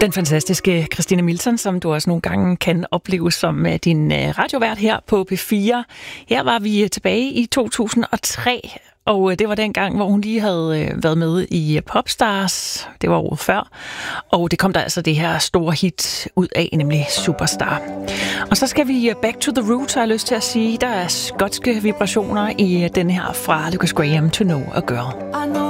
Den fantastiske Christina Milton, som du også nogle gange kan opleve som din radiovært her på P4. Her var vi tilbage i 2003, og det var den gang, hvor hun lige havde været med i Popstars. Det var året før, og det kom der altså det her store hit ud af, nemlig Superstar. Og så skal vi back to the roots, har jeg lyst til at sige. Der er skotske vibrationer i den her fra Lucas Graham, To Know a Girl.